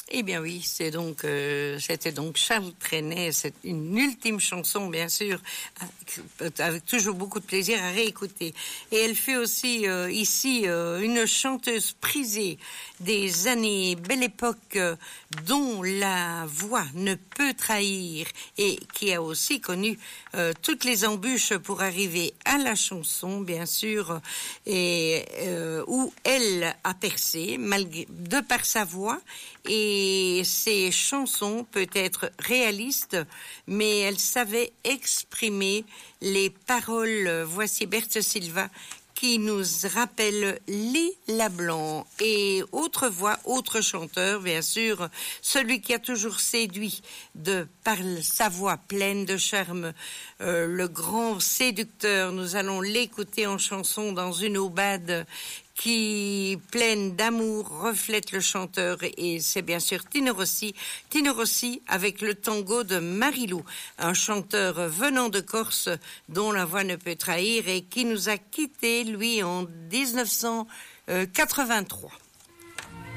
Eh bien oui, c'était donc Charles Trenet, c'est une ultime chanson, bien sûr, avec toujours beaucoup de plaisir à réécouter. Et elle fut aussi ici une chanteuse prisée des années Belle Époque, dont la voix ne peut trahir, et qui a aussi connu toutes les embûches pour arriver à la chanson, bien sûr, et où elle a percé de par sa voix. Et ses chansons peuvent être réalistes, mais elle savait exprimer les paroles. Voici Berthe Silva qui nous rappelle Lila Blanc. Et autre voix, autre chanteur, bien sûr, celui qui a toujours séduit par sa voix pleine de charme, le grand séducteur. Nous allons l'écouter en chanson dans une aubade qui, pleine d'amour, reflète le chanteur, et c'est bien sûr Tino Rossi. Tino Rossi avec le tango de Marilou, un chanteur venant de Corse dont la voix ne peut trahir et qui nous a quittés, lui, en 1983.